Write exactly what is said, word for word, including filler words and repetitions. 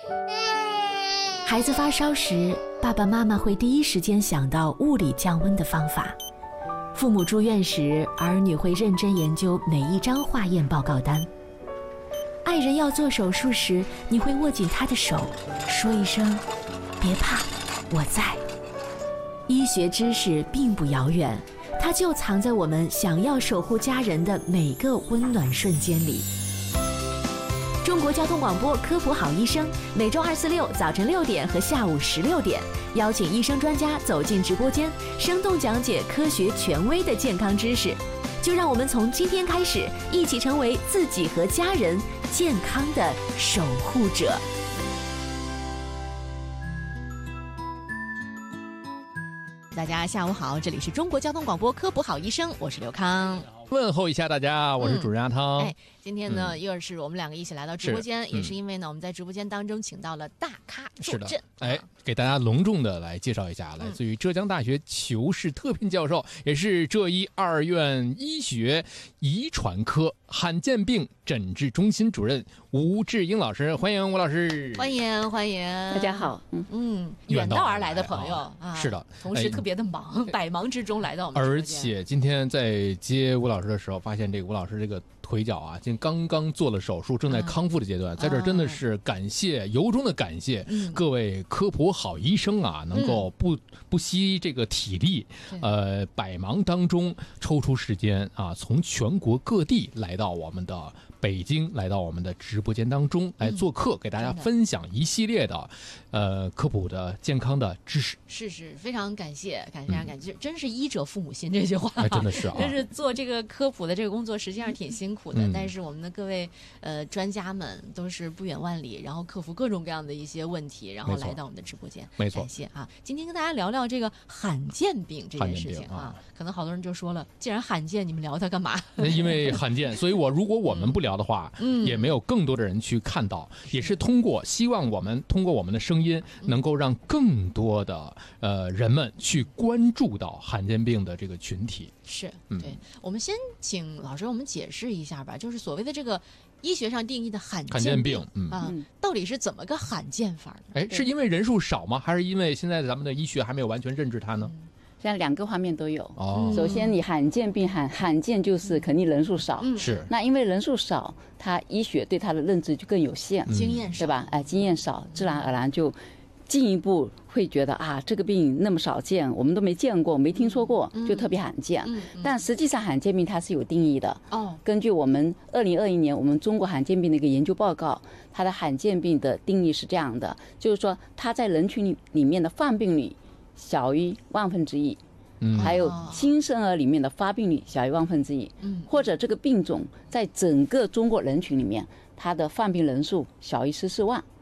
孩子发烧时，爸爸妈妈会第一时间想到物理降温的方法。父母住院时，儿女会认真研究每一张化验报告单。爱人要做手术时，你会握紧他的手，说一声别怕，我在。医学知识并不遥远，它就藏在我们想要守护家人的每个温暖瞬间里。中国交通广播科普好医生，每周二、四、六早晨六点和下午十六点，邀请医生专家走进直播间，生动讲解科学权威的健康知识。就让我们从今天开始，一起成为自己和家人健康的守护者。大家下午好，这里是中国交通广播科普好医生，我是刘康。 问候一下大家，我是主任阿汤。 嗯、哎，今天呢，又、嗯、是我们两个一起来到直播间， 是也是因为呢，我们在直播间当中请到了大咖坐镇。 哎，给大家隆重的来介绍一下，来自于浙江大学裘氏特聘教授，也是浙医二院医学遗传科罕见病诊治中心主任吴志英老师，欢迎吴老师。 欢迎欢迎， 大家好。 嗯嗯，远道而来的朋友啊，啊是的， 同时特别的忙，哎、百忙之中来到我们直播间。 而且今天在接吴老师的时候，发现这个吴老师这个腿脚啊，今天刚刚做了手术，正在康复的阶段，啊、在这儿真的是感谢，由衷的感谢、嗯、各位科普好医生啊，能够不、嗯、不惜这个体力，呃，百忙当中抽出时间啊，从全国各地来到我们的北京，来到我们的直播间当中来做客，嗯、给大家分享一系列的呃科普的健康的知识。 是是，非常感谢，感谢感谢，嗯、真是医者父母心这句话， 哎，真的是啊， 真是做这个科普的这个工作，实际上挺辛苦的。嗯、但是我们的各位呃专家们都是不远万里，然后克服各种各样的一些问题，然后来到我们的直播间， 没错， 感谢啊！今天跟大家聊聊这个罕见病这件事情啊，啊可能好多人就说了，既然罕见，你们聊它干嘛？ 因为罕见，所以我如果我们不聊的话，嗯，也没有更多的人去看到，嗯、也是通过希望我们通过我们的声音，能够让更多的呃人们去关注到罕见病的这个群体。 是，对，嗯、我们先请老师我们解释一下吧，就是所谓的这个医学上定义的罕见病， 嗯啊，到底是怎么个罕见法呢？ 哎，是因为人数少吗？还是因为现在咱们的医学还没有完全认知它呢？ 嗯像两个方面都有。 哦， 首先你罕见病罕罕见就是肯定人数少， 嗯、 是。 那因为人数少，他医学对他的认知就更有限， 嗯、经验少， 对吧？哎，经验少，自然而然就进一步会觉得啊，这个病那么少见，我们都没见过，没听说过，就特别罕见。 嗯嗯、 但实际上罕见病它是有定义的。 哦， 根据我们二零二一年我们中国罕见病的一个研究报告，它的罕见病的定义是这样的，就是说它在人群里里面的犯病率小于万分之一。 嗯、 还有新生儿里面的发病率小于万分之一， 嗯， 或者这个病种在整个中国人群里面，它的犯病人数小于十四万，